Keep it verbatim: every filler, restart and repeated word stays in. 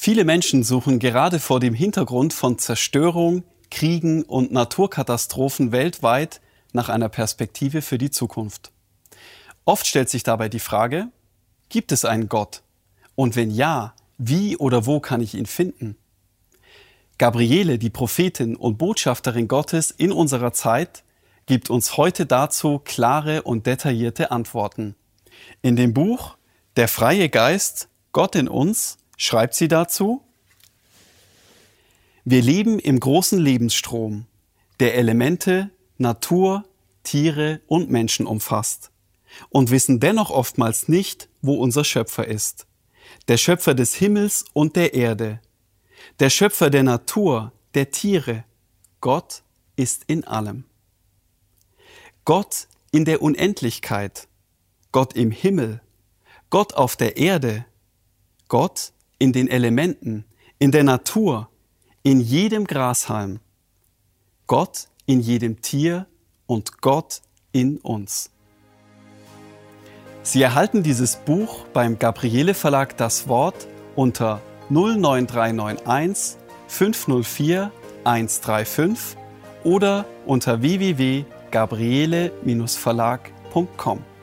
Viele Menschen suchen gerade vor dem Hintergrund von Zerstörung, Kriegen und Naturkatastrophen weltweit nach einer Perspektive für die Zukunft. Oft stellt sich dabei die Frage: Gibt es einen Gott? Und wenn ja, wie oder wo kann ich ihn finden? Gabriele, die Prophetin und Botschafterin Gottes in unserer Zeit, gibt uns heute dazu klare und detaillierte Antworten. In dem Buch Der freie Geist, Gott in uns, schreibt sie dazu: Wir leben im großen Lebensstrom, der Elemente, Natur, Tiere und Menschen umfasst und wissen dennoch oftmals nicht, wo unser Schöpfer ist. Der Schöpfer des Himmels und der Erde, der Schöpfer der Natur, der Tiere. Gott ist in allem. Gott in der Unendlichkeit, Gott im Himmel, Gott auf der Erde, Gott in den Elementen, in der Natur, in jedem Grashalm, Gott in jedem Tier und Gott in uns. Sie erhalten dieses Buch beim Gabriele Verlag Das Wort unter null neun drei neun eins fünf null vier eins drei fünf oder unter w w w punkt gabriele Bindestrich verlag punkt com.